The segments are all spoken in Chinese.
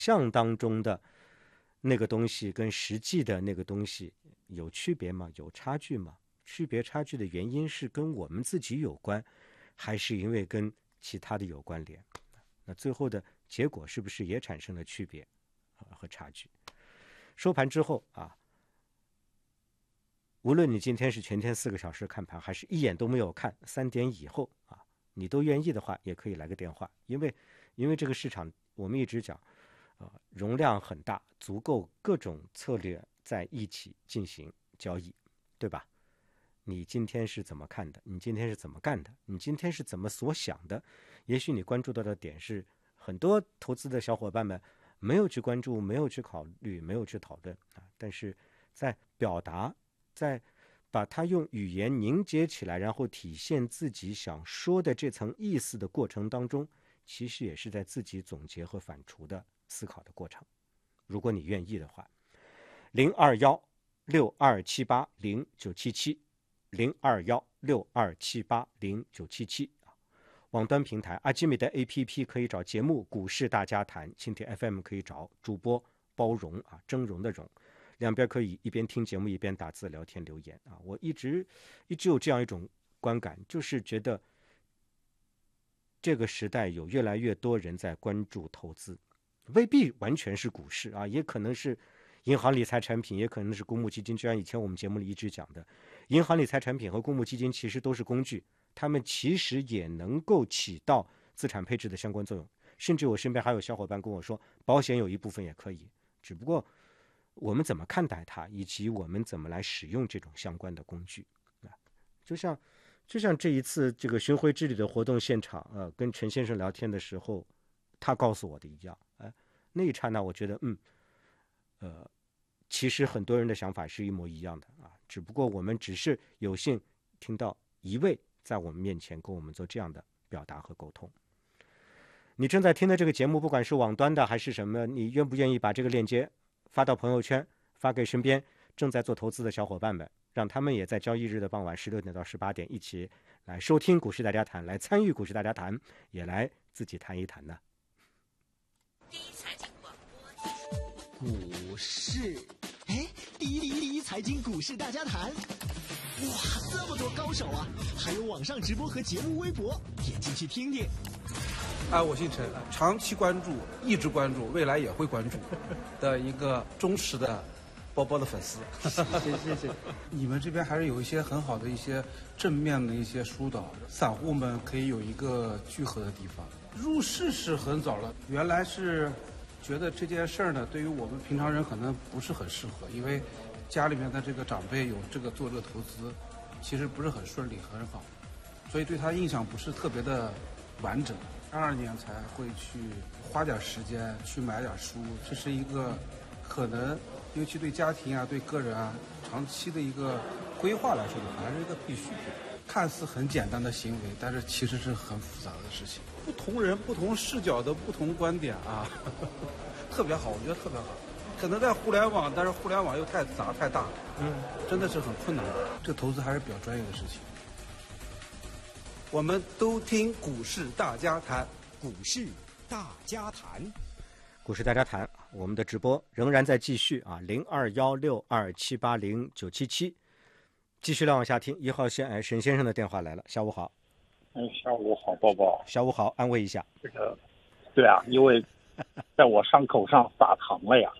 象当中的那个东西跟实际的那个东西有区别吗？有差距吗？差距的原因是跟我们自己有关，还是因为跟其他的有关联？那最后的结果是不是也产生了区别和差距？收盘之后啊，无论你今天是全天4个小时看盘，还是一眼都没有看，3点以后啊，你都愿意的话，也可以来个电话，因为这个市场我们一直讲，容量很大，足够各种策略在一起进行交易，对吧？你今天是怎么看的？你今天是怎么干的？你今天是怎么所想的？也许你关注到的点是很多投资的小伙伴们没有去关注，没有去考虑，没有去讨论啊。但是在表达，在把它用语言凝结起来，然后体现自己想说的这层意思的过程当中，其实也是在自己总结和反刍的思考的过程。如果你愿意的话，021-6278-0977。021-6278-0977，网端平台阿基米德 APP 可以找节目股市大家谈，蜻蜓 FM 可以找主播包容啊，峥嵘的嵘，两边可以一边听节目一边打字聊天留言啊。我一直有这样一种观感，就是觉得这个时代有越来越多人在关注投资，未必完全是股市啊，也可能是银行理财产品，也可能是公募基金，就像以前我们节目里一直讲的，银行理财产品和公募基金其实都是工具，它们其实也能够起到资产配置的相关作用。甚至我身边还有小伙伴跟我说，保险有一部分也可以，只不过我们怎么看待它，以及我们怎么来使用这种相关的工具啊，就像这一次这个巡回之旅的活动现场跟陈先生聊天的时候，他告诉我的一样，那一刹那我觉得其实很多人的想法是一模一样的啊，只不过我们只是有幸听到一位在我们面前跟我们做这样的表达和沟通。你正在听的这个节目，不管是网端的还是什么，你愿不愿意把这个链接发到朋友圈，发给身边正在做投资的小伙伴们，让他们也在交易日的傍晚16点到18点一起来收听股市大家谈，来参与股市大家谈，也来自己谈一谈呢。 股市，第一财经股市大家谈，哇，这么多高手啊！还有网上直播和节目微博，点进去听听。 我姓陈，长期关注，一直关注，未来也会关注的一个忠实的波波的粉丝。谢谢。你们这边还是有一些很好的一些正面的一些疏导，散户们可以有一个聚合的地方。入市是很早了，原来是觉得这件事儿呢，对于我们平常人可能不是很适合，因为家里面的这个长辈有做这个投资，其实不是很顺利很好，所以对他印象不是特别的完整。22年才会去花点时间去买点书，这是一个可能尤其对家庭啊对个人啊长期的一个规划来说的还是一个必需品。看似很简单的行为，但是其实是很复杂的事情。不同人不同视角的不同观点啊，特别好，我觉得特别好。可能在互联网，但是互联网又太杂太大，真的是很困难。这投资还是比较专业的事情。我们都听股市大家谈， 股市大家谈， 股市大家谈，我们的直播仍然在继续啊，021-6278-0977，继续来往下听。1号线，沈先生的电话来了，下午好。 下午好，宝宝。 下午好，安慰一下。 这个，对啊，因为在我伤口上撒糖了呀。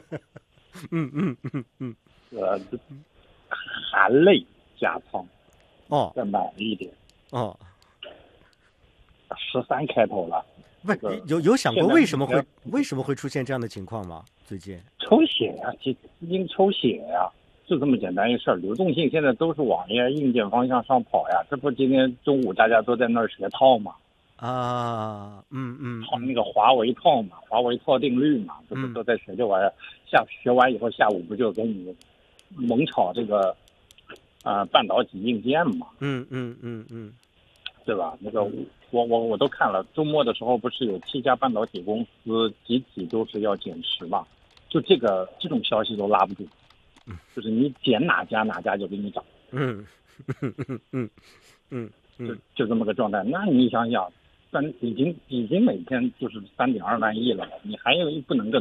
含泪加仓。再买了一点。13开头了。 不是，有想过为什么会出现这样的情况吗？最近抽血呀，资金抽血呀，就这么简单一事儿。流动性现在都是往硬件方向上跑呀，这不今天中午大家都在那儿学套嘛？套那个华为套嘛，华为套定律嘛，这不都在学这玩意儿？学完以后下午不就给你猛炒这个半导体硬件嘛？对吧？那个我都看了，周末的时候不是有7家半导体公司集体都是要减持嘛？就这种消息都拉不住，就是你减哪家就给你涨，就这么个状态。那你想想， 已经每天就是3.2万亿了，你还有不能更